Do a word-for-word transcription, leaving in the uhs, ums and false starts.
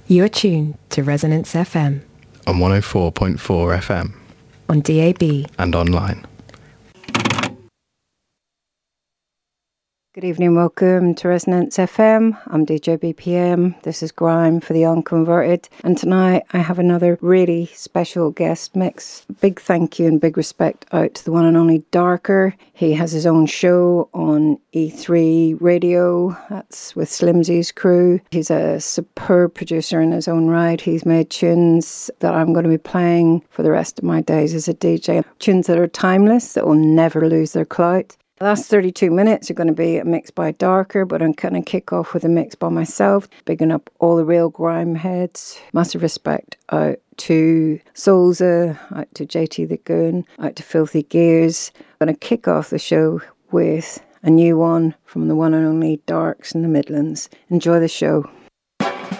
You're tuned to Resonance F M on one oh four point four F M, on D A B and online. Good evening, welcome to Resonance F M. I'm D J B P M. This is Grime for the Unconverted. And tonight I have another really special guest mix. Big thank you and big respect out to the one and only Darker. He has his own show on E three Radio. That's with Slimsy's crew. He's a superb producer in his own right. He's made tunes that I'm going to be playing for the rest of my days as a D J. Tunes that are timeless, that will never lose their clout. The last thirty-two minutes are going to be a mix by Darker, but I'm going to kick off with a mix by myself, bigging up all the real grime heads. Massive respect out to Solza, out to J T the Goon, out to Filthy Gears. I'm going to kick off the show with a new one from the one and only Darks in the Midlands. Enjoy the show.